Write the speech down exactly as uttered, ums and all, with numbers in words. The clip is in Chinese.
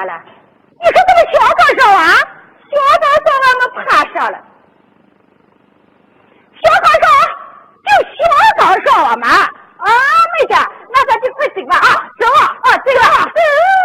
啥了？你说这个小多少啊？小多少俺们怕啥了？小多少就小多少啊嘛！